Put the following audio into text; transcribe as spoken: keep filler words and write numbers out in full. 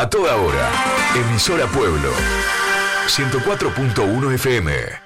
A toda hora. Emisora Pueblo. ciento cuatro punto uno F M.